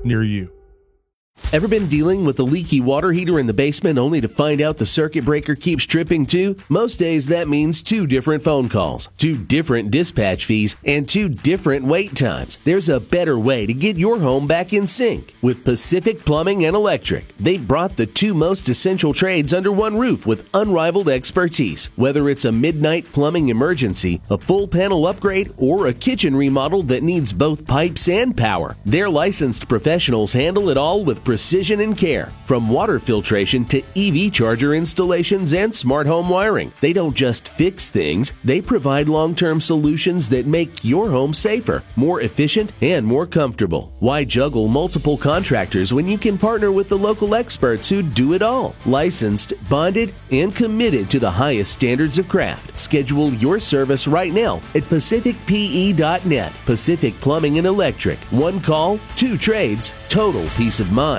near you. Ever been dealing with a leaky water heater in the basement only to find out the circuit breaker keeps tripping too? Most days that means 2 different phone calls, 2 different dispatch fees, and 2 different wait times. There's a better way to get your home back in sync. With Pacific Plumbing and Electric, they've brought the 2 most essential trades under one roof with unrivaled expertise. Whether it's a midnight plumbing emergency, a full panel upgrade, or a kitchen remodel that needs both pipes and power, their licensed professionals handle it all with precision and care. From water filtration to EV charger installations and smart home wiring, they don't just fix things, they provide long-term solutions that make your home safer, more efficient, and more comfortable. Why juggle multiple contractors when you can partner with the local experts who do it all? Licensed, bonded, and committed to the highest standards of craft. Schedule your service right now at pacificpe.net. Pacific Plumbing and Electric. 1 call, 2 trades, total peace of mind.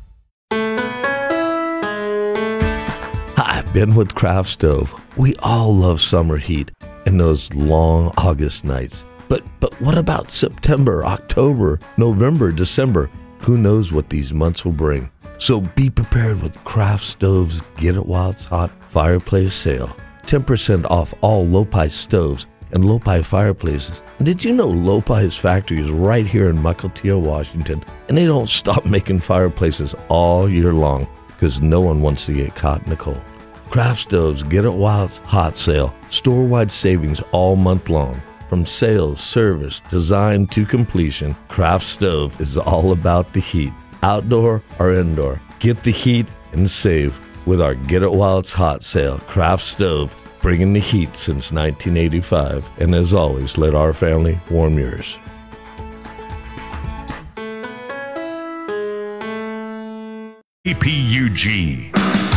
Hi, Ben with Craft Stove. We all love summer heat and those long August nights. But what about September, October, November, December? Who knows what these months will bring? So be prepared with Craft Stove's Get It While It's Hot fireplace sale. 10% off all Lopi stoves and Lopi fireplaces. And did you know Lopi's factory is right here in Mukilteo, Washington, and they don't stop making fireplaces all year long because no one wants to get caught in the cold. Craft Stove's Get It While It's Hot sale. Store-wide savings all month long. From sales, service, design to completion, Craft Stove is all about the heat. Outdoor or indoor, get the heat and save with our Get It While It's Hot sale. Craft Stove, bringing the heat since 1985. And as always, let our family warm yours. KPUG.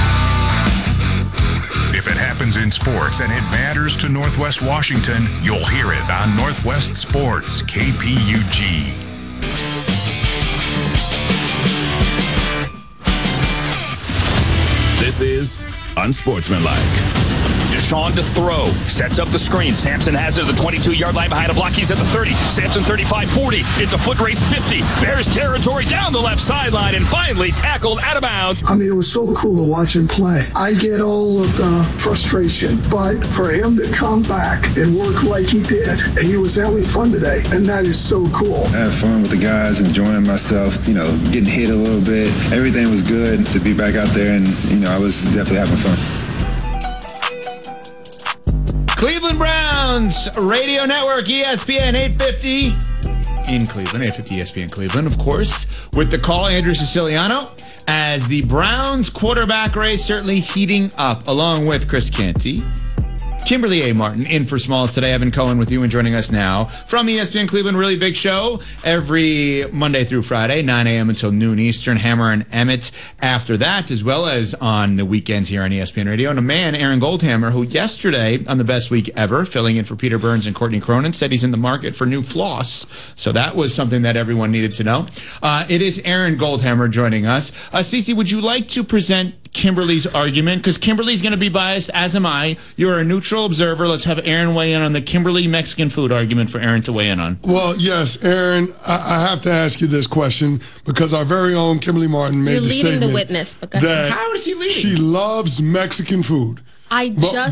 If it happens in sports and it matters to Northwest Washington, you'll hear it on Northwest Sports, KPUG. This is Unsportsmanlike. Deshaun to throw, sets up the screen. Sampson has it at the 22-yard line behind a block. He's at the 30. Sampson 35, 40. It's a foot race 50. Bears territory down the left sideline and finally tackled out of bounds. I mean, it was so cool to watch him play. I get all of the frustration, but for him to come back and work like he did, and he was having fun today, and that is so cool. I had fun with the guys, enjoying myself, getting hit a little bit. Everything was good to be back out there, and, I was definitely having fun. Cleveland Browns Radio Network, ESPN 850 in Cleveland, 850 ESPN Cleveland, of course, with the call, Andrew Siciliano, as the Browns quarterback race certainly heating up, along with Chris Canty. Kimberly A. Martin in for Smalls today. Evan Cohen with you and joining us now from ESPN Cleveland. Really big show every Monday through Friday, 9 a.m. until noon Eastern. Hammer and Emmett after that, as well as on the weekends here on ESPN Radio. And a man, Aaron Goldhammer, who yesterday on the Best Week Ever, filling in for Peter Burns and Courtney Cronin, said he's in the market for new floss. So that was something that everyone needed to know. It is Aaron Goldhammer joining us. Cece, would you like to present Kimberly's argument? Because Kimberly's going to be biased, as am I. You're a neutral observer. Let's have Aaron weigh in on the Kimberly Mexican food argument for Aaron to weigh in on. Well, yes, Aaron, I have to ask you this question because our very own Kimberly Martin made the statement. You're leading the witness. That how is he leading? She loves Mexican food. We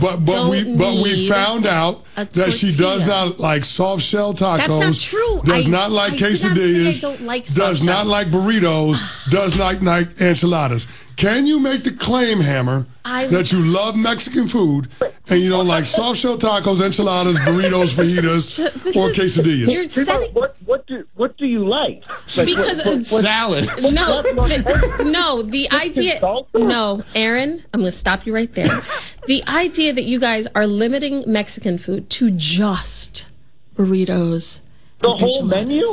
found out that she does not like soft shell tacos. That's not true. Does not like quesadillas. Does not like burritos. Does not like enchiladas. Can you make the claim, Hammer, that you love Mexican food and you don't like soft shell tacos, enchiladas, burritos, fajitas, or quesadillas? What do you like? Because salad. No, the idea. No, Aaron, I'm going to stop you right there. The idea that you guys are limiting Mexican food to just burritos. The whole menu?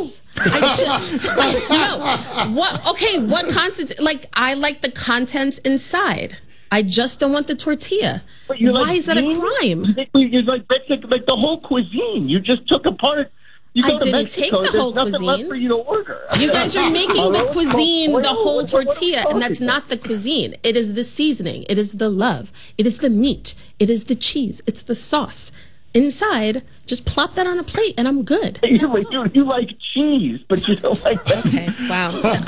No. What content? Like, I like the contents inside. I just don't want the tortilla. Why is that a crime? You like the whole cuisine. You just took apart. I didn't take the whole cuisine. Left for you to order. You guys are making the cuisine the whole tortilla, and that's not the cuisine. It is the seasoning. It is the love. It is the meat. It is the cheese. It's the sauce. Inside, just plop that on a plate, and I'm good. You like cheese, but you don't like that. Okay, wow.